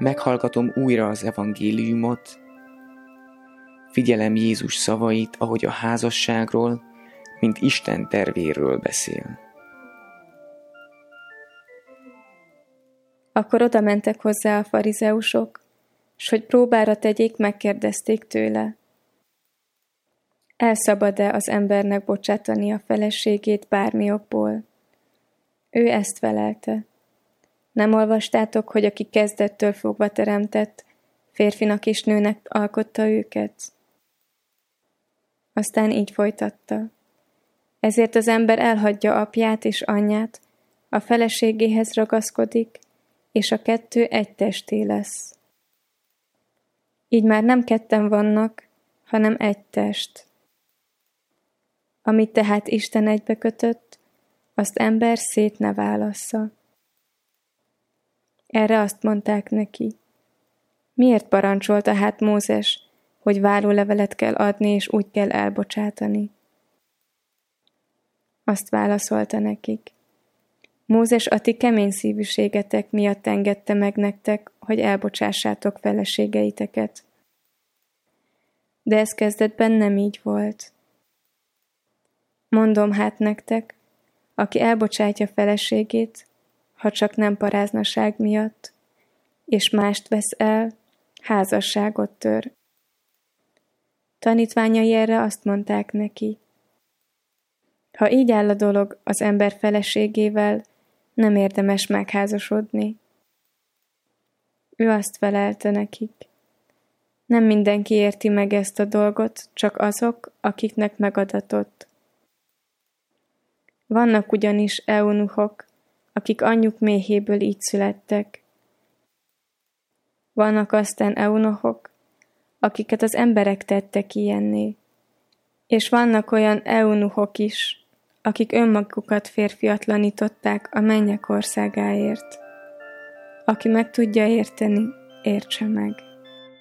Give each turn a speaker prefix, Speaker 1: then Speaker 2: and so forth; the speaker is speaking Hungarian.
Speaker 1: Meghallgatom újra az evangéliumot, figyelem Jézus szavait, ahogy a házasságról, mint Isten tervéről beszél.
Speaker 2: Akkor oda mentek hozzá a farizeusok, s hogy próbára tegyék, megkérdezték tőle: elszabad-e az embernek bocsátani a feleségét bármi okból? Ő ezt felelte: nem olvastátok, hogy aki kezdettől fogva teremtett, férfinak és nőnek alkotta őket? Aztán így folytatta: ezért az ember elhagyja apját és anyját, a feleségéhez ragaszkodik, és a kettő egy testé lesz. Így már nem ketten vannak, hanem egy test. Amit tehát Isten egybekötött, azt ember szét ne válassza. Erre azt mondták neki: miért parancsolta hát Mózes, hogy vállólevelet kell adni, és úgy kell elbocsátani? Azt válaszolta nekik: Mózes a ti kemény szívűségetek miatt engedte meg nektek, hogy elbocsássátok feleségeiteket. De ez kezdetben nem így volt. Mondom hát nektek, aki elbocsátja feleségét, ha csak nem paráznaság miatt, és mást vesz el, házasságot tör. Tanítványai erre azt mondták neki: ha így áll a dolog az ember feleségével, nem érdemes megházasodni. Ő azt felelte nekik: nem mindenki érti meg ezt a dolgot, csak azok, akiknek megadatott. Vannak ugyanis eunuchok, akik anyjuk méhéből így születtek. Vannak aztán eunuchok, akiket az emberek tettek ilyenné. És vannak olyan eunuchok is, akik önmagukat férfiatlanították a mennyek országáért. Aki meg tudja érteni, értse meg.